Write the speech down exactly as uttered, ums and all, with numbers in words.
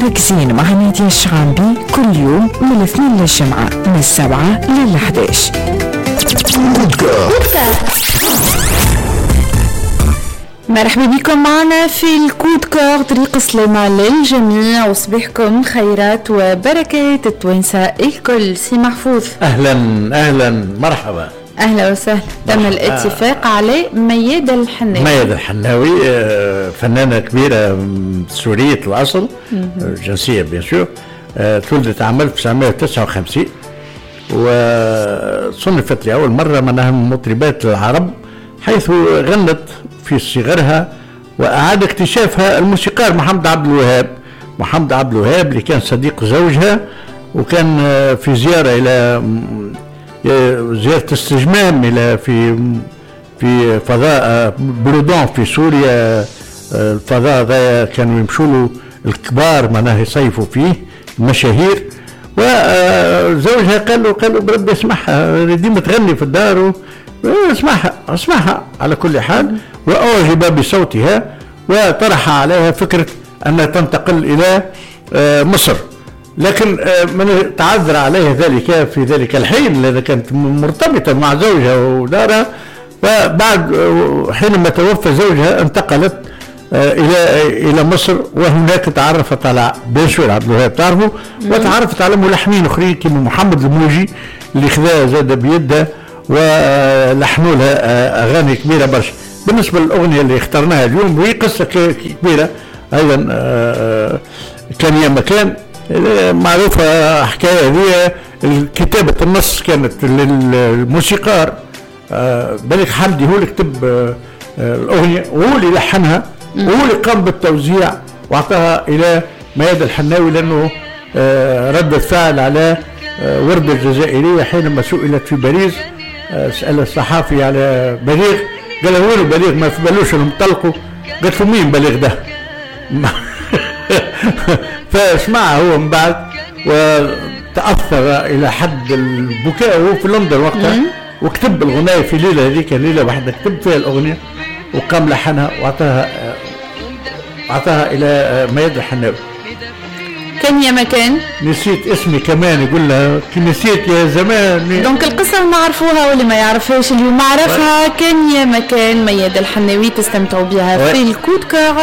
مركزين مع نادية الشعامبي كل يوم من الاثنين للجمعة من السبعة للحداش. مرحبا بكم معنا في الكود كور. طريق السلامة للجميع وصبيحكم خيرات وبركات التوانسة الكل. سي محفوظ أهلا أهلا مرحبا. أهلا وسهلا. تم الاتفاق على ميادة الحناوي. ميادة الحناوي فنانة كبيرة سورية الأصل، جنسية بيان سور، تولدت عام ألف وتسعمائة وتسعة وخمسين وصنفت لأول مرة من أهم المطربات العرب، حيث غنت في صغرها وأعاد اكتشافها الموسيقار محمد عبد الوهاب. محمد عبد الوهاب اللي كان صديق زوجها، وكان في زيارة إلى زيارة استجمام إلى في في فضاء برودون في سوريا. الفضاء ذا كانوا يمشوا له الكبار معناه يصيفوا فيه المشاهير، وزوجها قال له قال له بربي اسمعها ديما تغني في الدار، اسمعها اسمعها على كل حال. وأعجب بصوتها وطرح عليها فكرة أنها تنتقل إلى مصر، لكن من تعذر عليها ذلك في ذلك الحين الذي كانت مرتبطة مع زوجها ودارها. فبعد حينما توفى زوجها انتقلت إلى إلى مصر، وهناك تعرفت على بنشور عبد الوهاب تعرفوا، وتعرفت على ملحنين آخرين كما محمد الموجي اللي خذاها زاد بيده ولحنوا لها أغاني كبيرة برشا. بالنسبة للأغنية اللي اخترناها اليوم وهي قصة كبيرة أيضا، كان يا مكان معروفة حكاية هذه. كتابة النص كانت للموسيقار بليغ حمدي، هو اللي كتب الأغنية وهو اللي لحنها وهو اللي قام بالتوزيع واعطاها إلى ميادة الحناوي، لأنه رد الفعل على وردة الجزائرية حينما سئلت في باريس. سأل الصحافي على بليغ، قال له وين بليغ ما في بالوش انهم طلقوا؟ قالت له مين بليغ ده؟ فاسمعها هو من بعد وتأثر إلى حد البكاء وهو في لندن وقتها، وكتب الغناية في ليلة هذيك ليلة واحدة كتب فيها الأغنية وقام لحنها واعطاها اعطاها إلى ميادة الحناوي. كان يا مكان نسيت اسمي كمان، يقول لها نسيت يا زمان. دونك القصة ما عرفوها واللي ما يعرفهاش اليوم عرفها. كان يا مكان ميادة الحناوي تستمتعوا بها في الكود كور.